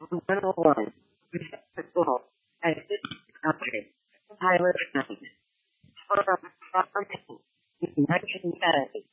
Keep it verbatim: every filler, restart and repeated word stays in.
one oh one, School, and Company, Pilot nine, from nineteen seventy.